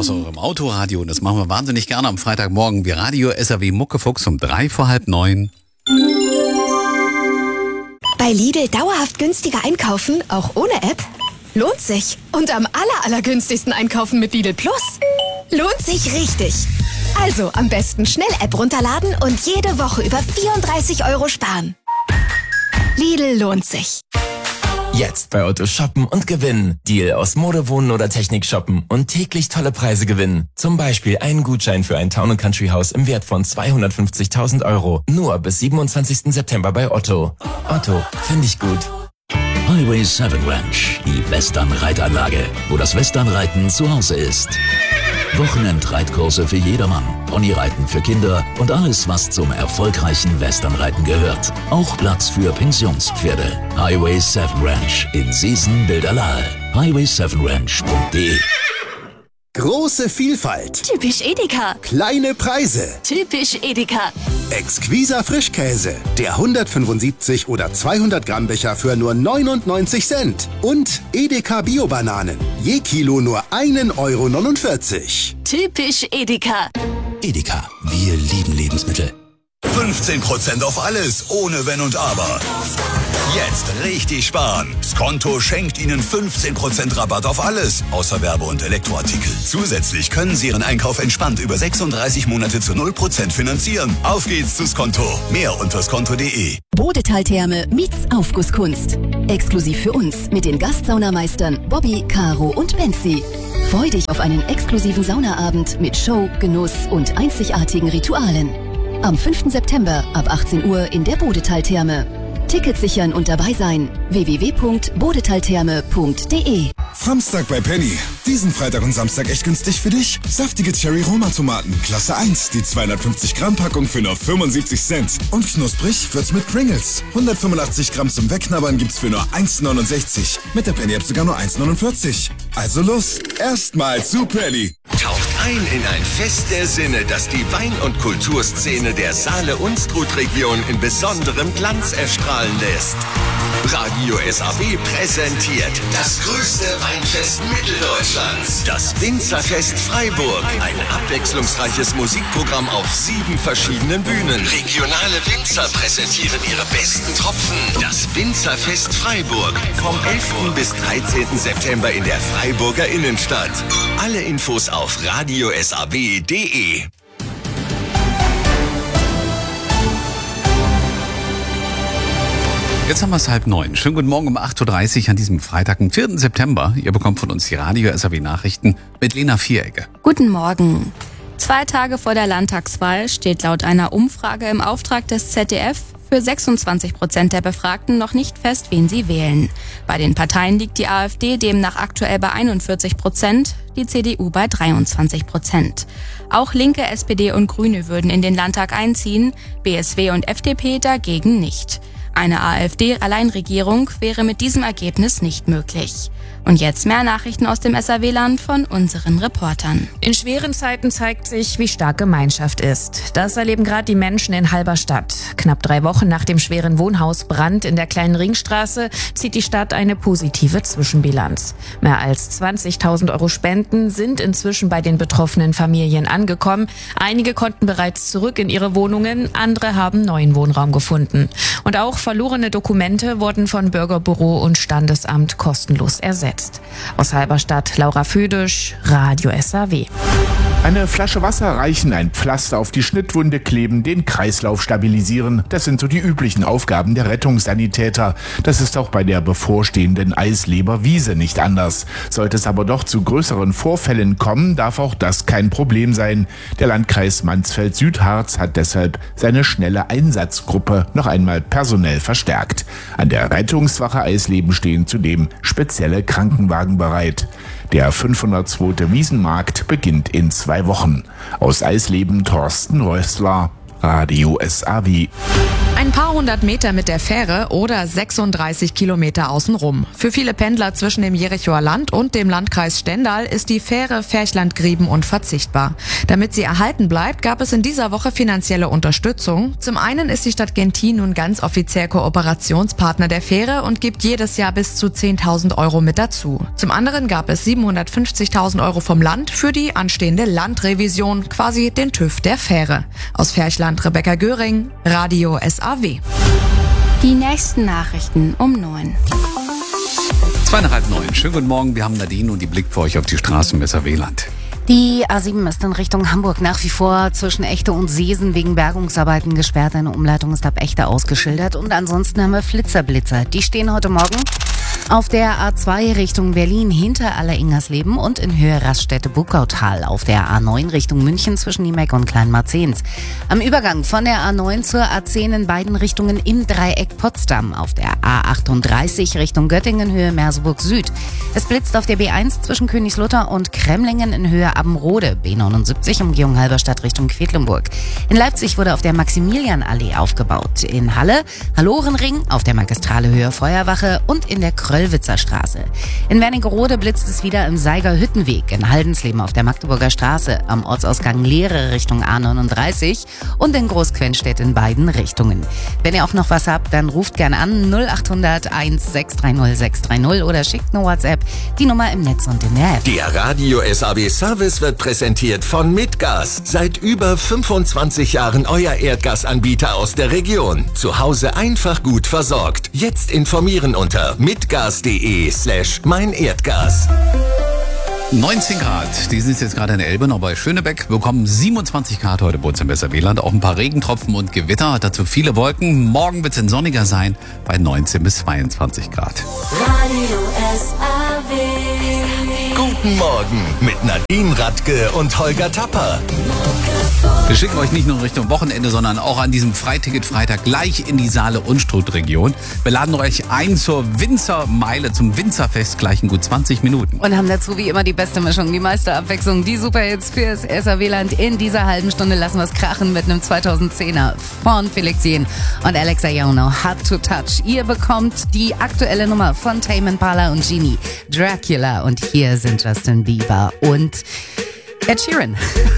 aus eurem Autoradio. Und das machen wir wahnsinnig gerne am Freitagmorgen wie Radio SAW Muckefuchs um 8:45. Bei Lidl dauerhaft günstiger einkaufen, auch ohne App? Lohnt sich. Und am allergünstigsten einkaufen mit Lidl Plus? Lohnt sich richtig. Also am besten schnell App runterladen und jede Woche über 34 € sparen. Lidl lohnt sich. Jetzt bei Otto shoppen und gewinnen. Deal aus Mode, Wohnen oder Technik shoppen und täglich tolle Preise gewinnen. Zum Beispiel einen Gutschein für ein Town & Country Haus im Wert von 250.000 €. Nur bis 27. September bei Otto. Otto, finde ich gut. Highway 7 Ranch, die Western-Reitanlage, wo das Westernreiten zu Hause ist. Wochenendreitkurse für jedermann, Ponyreiten für Kinder und alles, was zum erfolgreichen Westernreiten gehört. Auch Platz für Pensionspferde. Highway 7 Ranch in Seesen-Bilderlahe. highway7ranch.de. Große Vielfalt. Typisch Edeka. Kleine Preise. Typisch Edeka. Exquiser Frischkäse. Der 175 oder 200 Gramm Becher für nur 99 Cent. Und Edeka Bio-Bananen. Je Kilo nur 1,49 €. Typisch Edeka. Edeka, wir lieben Lebensmittel. 15% auf alles, ohne Wenn und Aber. Jetzt richtig sparen. Skonto schenkt Ihnen 15% Rabatt auf alles, außer Werbe- und Elektroartikel. Zusätzlich können Sie Ihren Einkauf entspannt über 36 Monate zu 0% finanzieren. Auf geht's zu Skonto. Mehr unter skonto.de. Bodetal-Therme meets Aufgusskunst. Exklusiv für uns mit den Gastsaunameistern Bobby, Caro und Benzi. Freu dich auf einen exklusiven Saunaabend mit Show, Genuss und einzigartigen Ritualen. Am 5. September ab 18 Uhr in der Bodetal-Therme. Tickets sichern und dabei sein. www.bodetaltherme.de. Samstag bei Penny. Diesen Freitag und Samstag echt günstig für dich. Saftige Cherry-Roma-Tomaten, Klasse 1, die 250 Gramm Packung für nur 75 Cent. Und knusprig wird's mit Pringles. 185 Gramm zum Wegknabbern gibt's für nur 1,69. Mit der Penny-App sogar nur 1,49. Also los, erstmal zu Penny. Taucht ein in ein Fest der Sinne, das die Wein- und Kulturszene der Saale-Unstrut-Region in besonderem Glanz erstrahlen lässt. Radio SAW präsentiert das größte Weinfest Mitteldeutschlands. Das Winzerfest Freiburg. Ein abwechslungsreiches Musikprogramm auf 7 verschiedenen Bühnen. Regionale Winzer präsentieren ihre besten Tropfen. Das Winzerfest Freiburg. Vom 11. bis 13. September in der Freiburger Innenstadt. Alle Infos auf radiosaw.de. Jetzt haben wir es 8:30. Schönen guten Morgen um 8:30 an diesem Freitag, am 4. September. Ihr bekommt von uns die Radio SAW Nachrichten mit Lena Vierecke. Guten Morgen. 2 Tage vor der Landtagswahl steht laut einer Umfrage im Auftrag des ZDF für 26% der Befragten noch nicht fest, wen sie wählen. Bei den Parteien liegt die AfD demnach aktuell bei 41%, die CDU bei 23%. Auch Linke, SPD und Grüne würden in den Landtag einziehen, BSW und FDP dagegen nicht. Eine AfD-Alleinregierung wäre mit diesem Ergebnis nicht möglich. Und jetzt mehr Nachrichten aus dem SAW-Land von unseren Reportern. In schweren Zeiten zeigt sich, wie stark Gemeinschaft ist. Das erleben gerade die Menschen in Halberstadt. Knapp 3 Wochen nach dem schweren Wohnhausbrand in der kleinen Ringstraße zieht die Stadt eine positive Zwischenbilanz. Mehr als 20.000 € Spenden sind inzwischen bei den betroffenen Familien angekommen. Einige konnten bereits zurück in ihre Wohnungen, andere haben neuen Wohnraum gefunden. Und auch verlorene Dokumente wurden von Bürgerbüro und Standesamt kostenlos ersetzt. Aus Halberstadt Laura Füdisch, Radio SAW. Eine Flasche Wasser reichen, ein Pflaster auf die Schnittwunde kleben, den Kreislauf stabilisieren. Das sind so die üblichen Aufgaben der Rettungssanitäter. Das ist auch bei der bevorstehenden Eisleber-Wiese nicht anders. Sollte es aber doch zu größeren Vorfällen kommen, darf auch das kein Problem sein. Der Landkreis Mansfeld-Südharz hat deshalb seine schnelle Einsatzgruppe noch einmal personell verstärkt. An der Rettungswache Eisleben stehen zudem spezielle Krankenwagen bereit. Der 502. Wiesenmarkt beginnt in 2 Wochen. Aus Eisleben Thorsten Rössler, Radio SAW. Ein paar hundert Meter mit der Fähre oder 36 Kilometer außenrum. Für viele Pendler zwischen dem Jerichoer Land und dem Landkreis Stendal ist die Fähre Ferchland-Grieben unverzichtbar. Damit sie erhalten bleibt, gab es in dieser Woche finanzielle Unterstützung. Zum einen ist die Stadt Gentin nun ganz offiziell Kooperationspartner der Fähre und gibt jedes Jahr bis zu 10.000 Euro mit dazu. Zum anderen gab es 750.000 Euro vom Land für die anstehende Landrevision, quasi den TÜV der Fähre. Aus Ferchland Rebecca Göring, Radio SAW. Die nächsten Nachrichten um 9. 8:30. Schönen guten Morgen, wir haben Nadine und die Blick für euch auf die Straßen im SAW-Land. Die A7 ist in Richtung Hamburg nach wie vor zwischen Echte und Seesen wegen Bergungsarbeiten gesperrt. Eine Umleitung ist ab Echte ausgeschildert. Und ansonsten haben wir Flitzer-Blitzer. Die stehen heute Morgen auf der A2 Richtung Berlin hinter Alleringersleben und in Höhe Raststätte-Buckautal. Auf der A9 Richtung München zwischen Niemeck und Kleinmarzehns. Am Übergang von der A9 zur A10 in beiden Richtungen im Dreieck Potsdam. Auf der A38 Richtung Göttingen Höhe Merseburg Süd. Es blitzt auf der B1 zwischen Königslutter und Kremlingen in Höhe Abbenrode. B79 Umgehung Halberstadt Richtung Quedlinburg. In Leipzig wurde auf der Maximilianallee aufgebaut. In Halle Hallorenring auf der Magistrale Höhe Feuerwache und in der Kröllwitzer Straße. In Wernigerode blitzt es wieder im Seiger Hüttenweg, in Haldensleben auf der Magdeburger Straße, am Ortsausgang Leere Richtung A39 und in Großquenstedt in beiden Richtungen. Wenn ihr auch noch was habt, dann ruft gern an 0800 1630 630 oder schickt eine WhatsApp, die Nummer im Netz und in der App. Der Radio SAW Service wird präsentiert von Mitgas. Seit über 25 Jahren euer Erdgasanbieter aus der Region. Zu Hause einfach gut versorgt. Jetzt informieren unter mitgas.de/meinerdgas. 19 Grad, die sind jetzt gerade in Elbe, noch bei Schönebeck, bekommen 27 Grad heute bei uns im SAW-Land, auch ein paar Regentropfen und Gewitter, dazu viele Wolken. Morgen wird es dann sonniger sein, bei 19 bis 22 Grad. Radio SAW. Guten Morgen mit Nadine Radke und Holger Tapper. Wir schicken euch nicht nur Richtung Wochenende, sondern auch an diesem Freiticket-Freitag gleich in die Saale-Unstrut-Region. Wir laden euch ein zur Winzermeile, zum Winzerfest, gleich in gut 20 Minuten. Und haben dazu wie immer die beste Mischung, die meiste Abwechslung, die Superhits fürs SAW-Land. In dieser halben Stunde lassen wir es krachen mit einem 2010er von Felix Jähn und Alexa Yono, Hard to Touch. Ihr bekommt die aktuelle Nummer von Tame Impala und Genie, Dracula. Und hier sind Justin Bieber und Ed Sheeran.